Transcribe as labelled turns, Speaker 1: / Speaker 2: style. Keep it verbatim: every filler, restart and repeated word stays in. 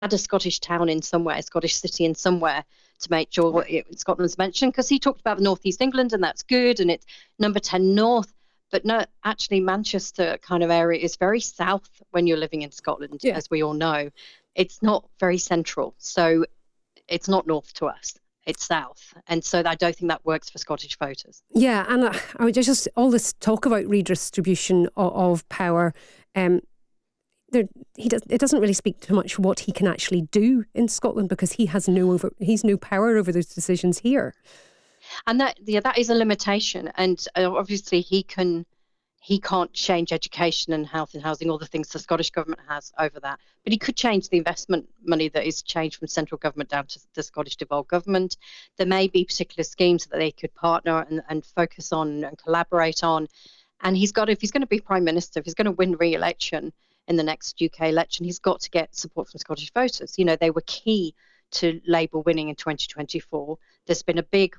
Speaker 1: a Scottish town in somewhere, a Scottish city in somewhere, to make sure what it, Scotland's mentioned, because he talked about North East England, and that's good, and it's number ten north. But no, actually, Manchester kind of area is very south when you're living in Scotland,
Speaker 2: Yeah.
Speaker 1: as we all know. It's not very central, so it's not north to us. It's south, and so I don't think that works for Scottish voters.
Speaker 2: Yeah, and I, I would just all this talk about redistribution of, of power. Um, there, he does. It doesn't really speak to much what he can actually do in Scotland, because he has no over. He's no power over those decisions here.
Speaker 1: And that, yeah, that is a limitation. And uh, obviously, he can. He can't change education and health and housing, all the things the Scottish government has over that. But he could change the investment money that is changed from central government down to the Scottish devolved government. There may be particular schemes that they could partner and, and focus on and collaborate on. And he's got, if he's going to be Prime Minister, if he's going to win re-election in the next U K election, he's got to get support from Scottish voters. You know, they were key to Labour winning in twenty twenty-four. There's been a big